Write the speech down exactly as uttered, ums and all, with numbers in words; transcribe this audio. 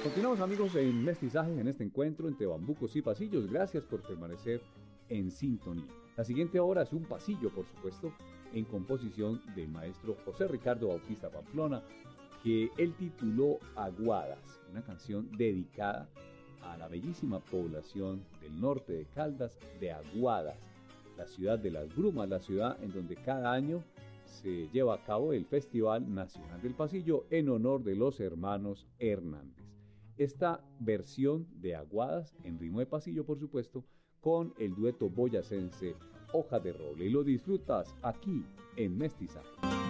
Continuamos, amigos, en Mestizajes, en este encuentro entre bambucos y pasillos. Gracias por permanecer en sintonía. La siguiente obra es un pasillo, por supuesto, en composición del maestro José Ricardo Bautista Pamplona, que él tituló Aguadas, una canción dedicada a la bellísima población del norte de Caldas de Aguadas, la ciudad de las brumas, la ciudad en donde cada año se lleva a cabo el Festival Nacional del Pasillo en honor de los hermanos Hernández. Esta versión de Aguadas, en ritmo de pasillo, por supuesto, con el dueto boyacense Hoja de Roble. Y lo disfrutas aquí en Mestizaje.